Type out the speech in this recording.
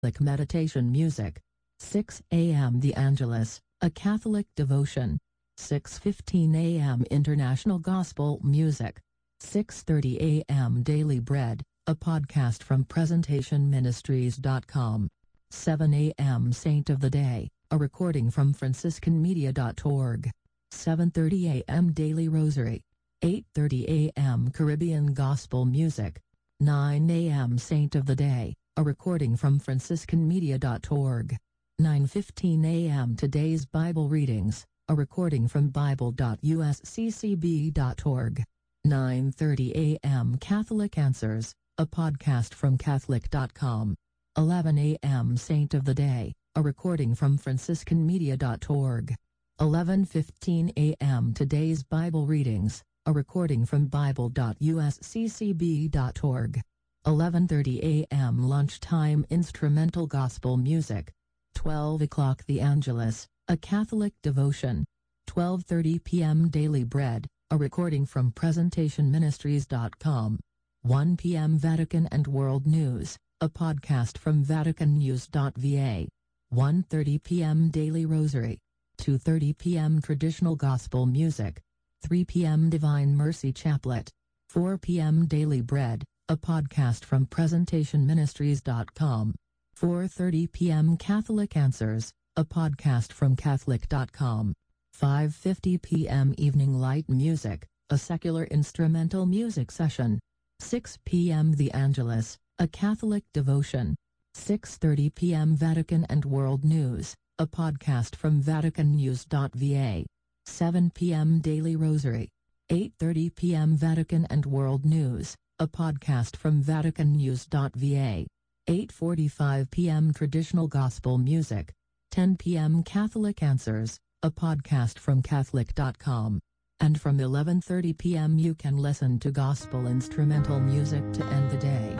Catholic meditation music. 6 a.m. The Angelus, a Catholic devotion. 6:15 a.m. International Gospel Music. 6:30 a.m. Daily Bread, a podcast from PresentationMinistries.com. 7 a.m. Saint of the Day, a recording from FranciscanMedia.org. 7:30 a.m. Daily Rosary. 8:30 a.m. Caribbean Gospel Music. 9 a.m. Saint of the Day, a recording from FranciscanMedia.org. 9:15 a.m. Today's Bible Readings, a recording from Bible.usccb.org. 9:30 a.m. Catholic Answers, a podcast from Catholic.com. 11 a.m. Saint of the Day, a recording from FranciscanMedia.org. 11:15 a.m. Today's Bible Readings, a recording from Bible.usccb.org. 11:30 a.m. Lunchtime Instrumental Gospel Music. 12 o'clock The Angelus, a Catholic devotion. 12:30 p.m. Daily Bread, a recording from PresentationMinistries.com. 1 p.m. Vatican and World News, a podcast from VaticanNews.va. 1:30 p.m. Daily Rosary. 2:30 p.m. Traditional Gospel Music. 3 p.m. Divine Mercy Chaplet. 4 p.m. Daily Bread, a podcast from PresentationMinistries.com. 4:30 p.m. Catholic Answers, a podcast from Catholic.com. 5:50 p.m. Evening Light Music, a secular instrumental music session. 6 p.m. The Angelus, a Catholic devotion. 6:30 p.m. Vatican and World News, a podcast from VaticanNews.va. 7 p.m. Daily Rosary. 8:30 p.m. Vatican and World News, a podcast from VaticanNews.va. 8:45 p.m. Traditional Gospel Music. 10 p.m. Catholic Answers, a podcast from Catholic.com. And from 11:30 p.m. you can listen to gospel instrumental music to end the day.